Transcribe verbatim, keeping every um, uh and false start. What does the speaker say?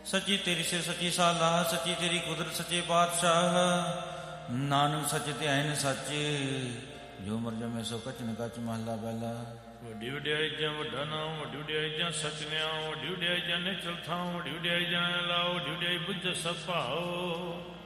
ਸੱਚੀ ਤੇਰੀ ਸੇ ਸੱਚੀ ਸਾਲਾ, ਸੱਚੀ ਤੇਰੀ ਕੁਦਰਤ ਸੱਚੇ ਪਾਤਸ਼ਾਹ। ਨਾਨਕ ਸੱਚ ਧਿਆਨ ਸੱਚ, ਜੋ ਮਰ ਜਮੇ ਸੋ ਕਚਨ ਕਚ ਮਹਲਾ ਪਹਿਲਾ। ਵੱਡੀ ਵਡਿਆਈ ਜਾਂ ਵੱਡਾ ਨਾਮ, ਵੱਡੀ ਵਡਿਆਈ ਜਾਂ ਸੱਚ ਨਿਆਉ, ਵੱਡੀ ਵਡਿਆਈ ਜਾਂ ਨਿਚਲ ਥਾਂ, ਵੱਡੀ ਵਡਿਆਈ ਜਾਂ ਲਾਓ, ਵੱਡੀ ਵਡਿਆਈ ਬੁੱਝ ਸਭ ਭਾਓ।